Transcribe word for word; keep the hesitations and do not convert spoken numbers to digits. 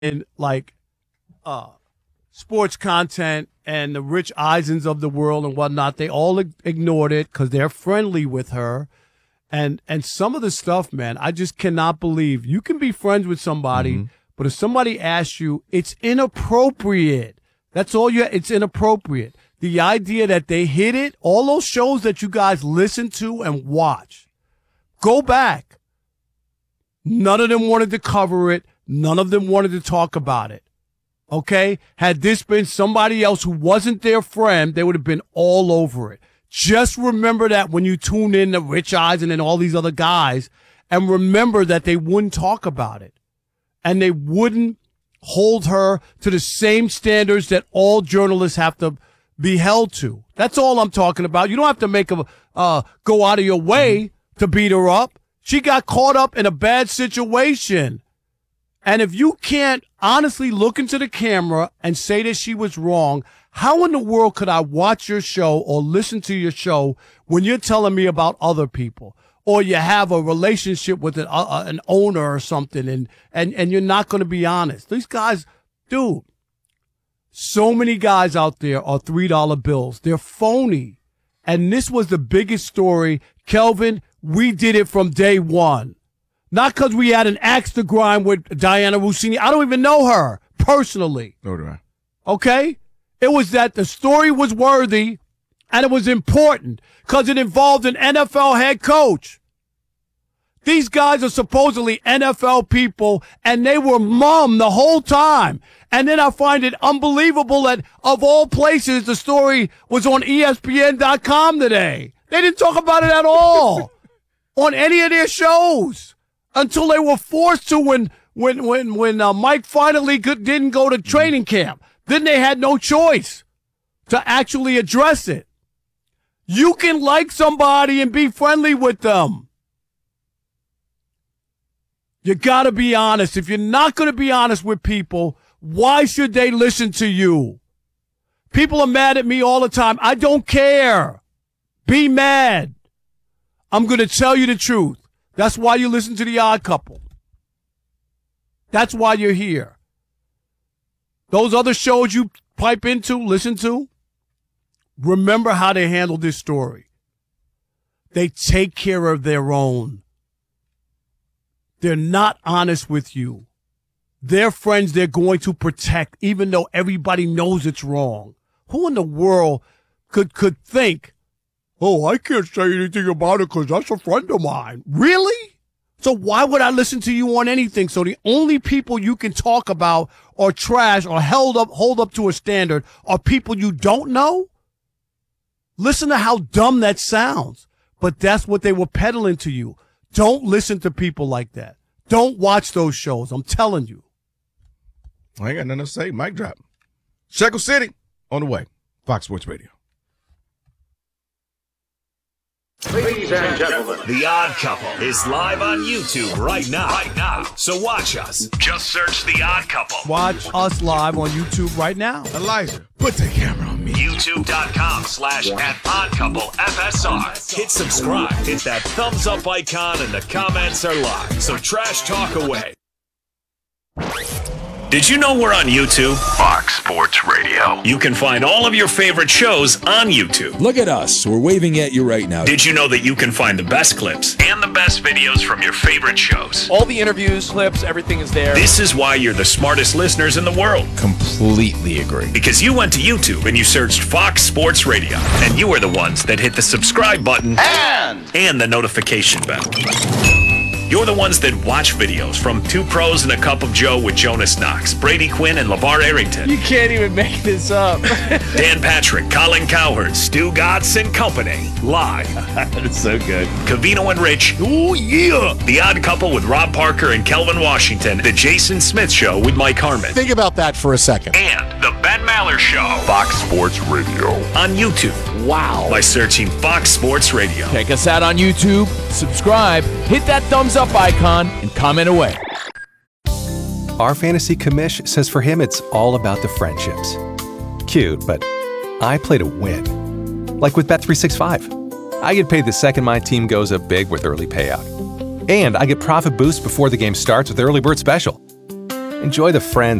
in like uh, sports content and the Rich Eisens of the world and whatnot, they all ignored it because they're friendly with her. And and some of the stuff, man, I just cannot believe. You can be friends with somebody, mm-hmm. but if somebody asks you, it's inappropriate. That's all you. It's inappropriate. The idea that they hit it, all those shows that you guys listen to and watch, go back. None of them wanted to cover it. None of them wanted to talk about it. Okay? Had this been somebody else who wasn't their friend, they would have been all over it. Just remember that when you tune in to Rich Eisen and all these other guys, and remember that they wouldn't talk about it. And they wouldn't hold her to the same standards that all journalists have to be held to. That's all I'm talking about. You don't have to make a uh, go out of your way to beat her up. She got caught up in a bad situation. And if you can't honestly look into the camera and say that she was wrong, how in the world could I watch your show or listen to your show when you're telling me about other people? Or you have a relationship with an, uh, an owner or something, and, and, and you're not going to be honest. These guys, dude, so many guys out there are three dollar bills. They're phony. And this was the biggest story. Kelvin, we did it from day one. Not because we had an axe to grind with Diana Russini. I don't even know her personally. No, do I. Okay? It was that the story was worthy and it was important because it involved an N F L head coach. These guys are supposedly N F L people, and they were mum the whole time. And then I find it unbelievable that, of all places, the story was on E S P N dot com today. They didn't talk about it at all on any of their shows until they were forced to when when when when uh, Mike finally could, didn't go to training camp. Then they had no choice to actually address it. You can like somebody and be friendly with them. You got to be honest. If you're not going to be honest with people, why should they listen to you? People are mad at me all the time. I don't care. Be mad. I'm going to tell you the truth. That's why you listen to The Odd Couple. That's why you're here. Those other shows you pipe into, listen to, remember how they handled this story. They take care of their own. They're not honest with you. Their friends they're going to protect, even though everybody knows it's wrong. Who in the world could could think, oh, I can't say anything about it because that's a friend of mine. Really? So why would I listen to you on anything? So the only people you can talk about or trash or held up, hold up to a standard are people you don't know? Listen to how dumb that sounds. But that's what they were peddling to you. Don't listen to people like that. Don't watch those shows. I'm telling you. I ain't got nothing to say. Mic drop. Shekel City on the way. Fox Sports Radio. Ladies and gentlemen, The Odd Couple is live on YouTube right now. Right now. So watch us. Just search The Odd Couple. Watch us live on YouTube right now. Elijah, put the camera on me. YouTube.com slash at Odd Couple F S R. Hit subscribe. Hit that thumbs up icon and the comments are live. So trash talk away. Did you know we're on YouTube? Fox Sports Radio. You can find all of your favorite shows on YouTube. Look at us. We're waving at you right now. Did you know that you can find the best clips and the best videos from your favorite shows? All the interviews, clips, everything is there. This is why you're the smartest listeners in the world. Completely agree. Because you went to YouTube and you searched Fox Sports Radio. And you are the ones that hit the subscribe button and, and the notification bell. You're the ones that watch videos from Two Pros and a Cup of Joe with Jonas Knox, Brady Quinn, and LeVar Arrington. You can't even make this up. Dan Patrick, Colin Cowherd, Stu Gatz and Company. Live. That's so good. Covino and Rich. Oh, yeah. The Odd Couple with Rob Parker and Kelvin Washington. The Jason Smith Show with Mike Harmon. Think about that for a second. And The Ben Maller Show. Fox Sports Radio. On YouTube. Wow. By searching Fox Sports Radio. Check us out on YouTube. Subscribe. Hit that thumbs up icon and comment away. Our fantasy commish says for him it's all about the friendships. Cute, but I play to win. Like with Bet three sixty-five. I get paid the second my team goes up big with early payout. And I get profit boosts before the game starts with Early Bird Special. Enjoy the friends